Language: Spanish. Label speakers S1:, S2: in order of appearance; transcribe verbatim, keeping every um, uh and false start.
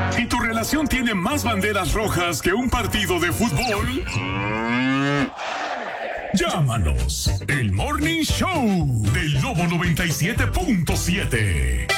S1: ¿Y tu relación tiene más banderas rojas que un partido de fútbol? Llámanos. El Morning Show del Lobo noventa y siete punto siete.